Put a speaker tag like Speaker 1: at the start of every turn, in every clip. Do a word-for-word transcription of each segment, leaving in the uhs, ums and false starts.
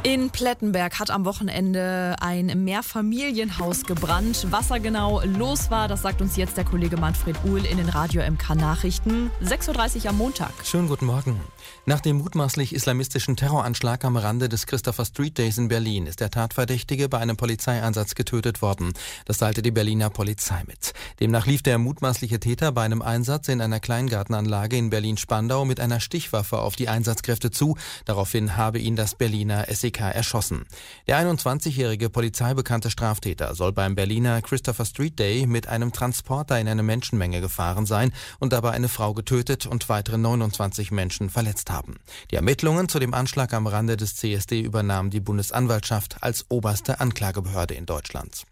Speaker 1: In Plettenberg hat am Wochenende ein Mehrfamilienhaus gebrannt. Was da genau los war, das sagt uns jetzt der Kollege Manfred Uhl in den Radio M K Nachrichten. sechs Uhr dreißig am Montag.
Speaker 2: Schönen guten Morgen. Nach dem mutmaßlich islamistischen Terroranschlag am Rande des Christopher Street Days in Berlin ist der Tatverdächtige bei einem Polizeieinsatz getötet worden. Das teilte die Berliner Polizei mit. Demnach lief der mutmaßliche Täter bei einem Einsatz in einer Kleingartenanlage in Berlin-Spandau mit einer Stichwaffe auf die Einsatzkräfte zu. Daraufhin habe ihn das Berliner S E K erschossen. Der einundzwanzigjährige polizeibekannte Straftäter soll beim Berliner Christopher Street Day mit einem Transporter in eine Menschenmenge gefahren sein und dabei eine Frau getötet und weitere neunundzwanzig Menschen verletzt haben. Die Ermittlungen zu dem Anschlag am Rande des C S D übernahm die Bundesanwaltschaft als oberste Anklagebehörde in Deutschland.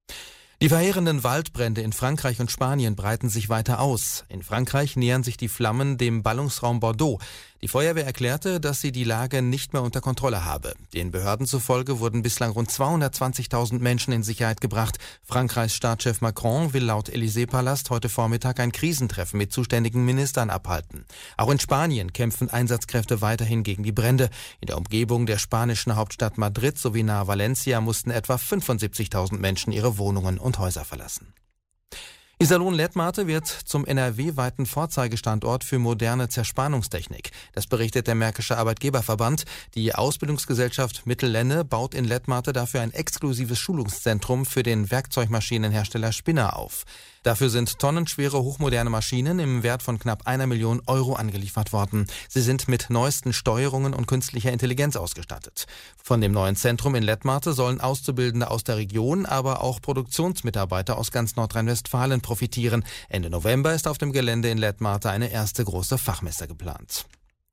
Speaker 2: Die verheerenden Waldbrände in Frankreich und Spanien breiten sich weiter aus. In Frankreich nähern sich die Flammen dem Ballungsraum Bordeaux. Die Feuerwehr erklärte, dass sie die Lage nicht mehr unter Kontrolle habe. Den Behörden zufolge wurden bislang rund zweihundertzwanzigtausend Menschen in Sicherheit gebracht. Frankreichs Staatschef Macron will laut Élysée-Palast heute Vormittag ein Krisentreffen mit zuständigen Ministern abhalten. Auch in Spanien kämpfen Einsatzkräfte weiterhin gegen die Brände. In der Umgebung der spanischen Hauptstadt Madrid sowie nahe Valencia mussten etwa fünfundsiebzigtausend Menschen ihre Wohnungen und Häuser verlassen. Iserlohn-Lettmate wird zum N R W-weiten Vorzeigestandort für moderne Zerspannungstechnik. Das berichtet der Märkische Arbeitgeberverband. Die Ausbildungsgesellschaft Mittellenne baut in Lettmate dafür ein exklusives Schulungszentrum für den Werkzeugmaschinenhersteller Spinner auf. Dafür sind tonnenschwere hochmoderne Maschinen im Wert von knapp einer Million Euro angeliefert worden. Sie sind mit neuesten Steuerungen und künstlicher Intelligenz ausgestattet. Von dem neuen Zentrum in Lettmate sollen Auszubildende aus der Region, aber auch Produktionsmitarbeiter aus ganz Nordrhein-Westfalen profitieren. Ende November ist auf dem Gelände in Lettmate eine erste große Fachmesse geplant.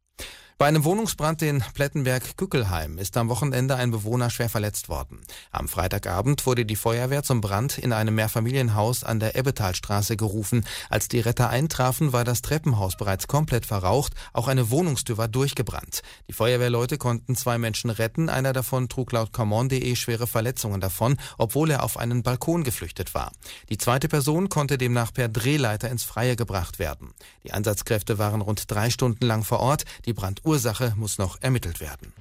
Speaker 2: Bei einem Wohnungsbrand in Plettenberg-Kückelheim ist am Wochenende ein Bewohner schwer verletzt worden. Am Freitagabend wurde die Feuerwehr zum Brand in einem Mehrfamilienhaus an der Ebbetalstraße gerufen. Als die Retter eintrafen, war das Treppenhaus bereits komplett verraucht. Auch eine Wohnungstür war durchgebrannt. Die Feuerwehrleute konnten zwei Menschen retten. Einer davon trug laut Common punkt de schwere Verletzungen davon, obwohl er auf einen Balkon geflüchtet war. Die zweite Person konnte demnach per Drehleiter ins Freie gebracht werden. Die Einsatzkräfte waren rund drei Stunden lang vor Ort. Die Brandursache Ursache muss noch ermittelt werden.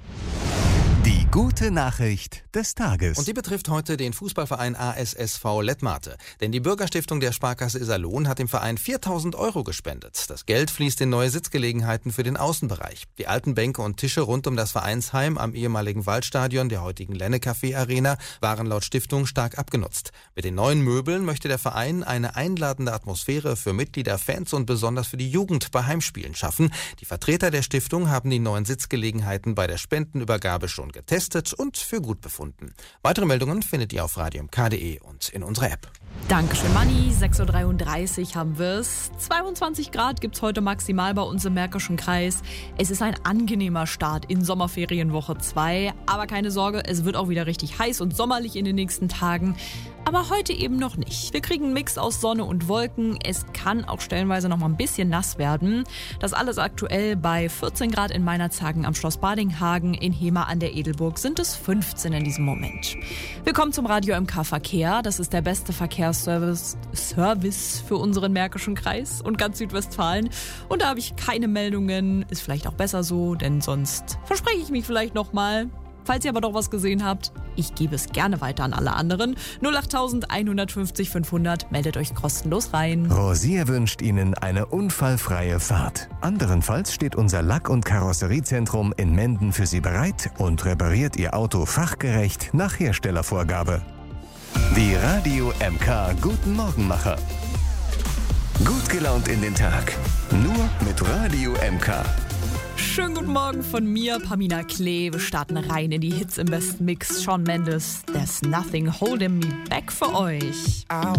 Speaker 3: Die gute Nachricht des Tages.
Speaker 2: Und die betrifft heute den Fußballverein A S S V Lettmate. Denn die Bürgerstiftung der Sparkasse Iserlohn hat dem Verein viertausend Euro gespendet. Das Geld fließt in neue Sitzgelegenheiten für den Außenbereich. Die alten Bänke und Tische rund um das Vereinsheim am ehemaligen Waldstadion der heutigen Lenne-Café Arena waren laut Stiftung stark abgenutzt. Mit den neuen Möbeln möchte der Verein eine einladende Atmosphäre für Mitglieder, Fans und besonders für die Jugend bei Heimspielen schaffen. Die Vertreter der Stiftung haben die neuen Sitzgelegenheiten bei der Spendenübergabe schon getestet und für gut befunden. Weitere Meldungen findet ihr auf radio m k punkt de und in unserer App.
Speaker 1: Dankeschön, Manni. sechs Uhr dreiunddreißig haben wir es. zweiundzwanzig Grad gibt es heute maximal bei uns im Märkischen Kreis. Es ist ein angenehmer Start in Sommerferienwoche zwei. Aber keine Sorge, es wird auch wieder richtig heiß und sommerlich in den nächsten Tagen. Aber heute eben noch nicht. Wir kriegen einen Mix aus Sonne und Wolken. Es kann auch stellenweise noch mal ein bisschen nass werden. Das alles aktuell bei vierzehn Grad in Meinerzhagen am Schloss Badinghagen. In Hemer an der Edelburg sind es fünfzehn in diesem Moment. Wir kommen zum Radio M K Verkehr. Das ist der beste Verkehrsservice Service für unseren Märkischen Kreis und ganz Südwestfalen. Und da habe ich keine Meldungen. Ist vielleicht auch besser so, denn sonst verspreche ich mich vielleicht noch mal. Falls ihr aber doch was gesehen habt, ich gebe es gerne weiter an alle anderen. null acht eins fünf null fünfhundert, meldet euch kostenlos rein.
Speaker 3: Rosier wünscht Ihnen eine unfallfreie Fahrt. Anderenfalls steht unser Lack- und Karosseriezentrum in Menden für Sie bereit und repariert Ihr Auto fachgerecht nach Herstellervorgabe. Die Radio M K Guten Morgenmacher. Gut gelaunt in den Tag. Nur mit Radio M K.
Speaker 1: Schönen guten Morgen von mir, Pamina Klee. Wir starten rein in die Hits im besten Mix. Shawn Mendes, There's Nothing Holding Me Back für euch.
Speaker 4: I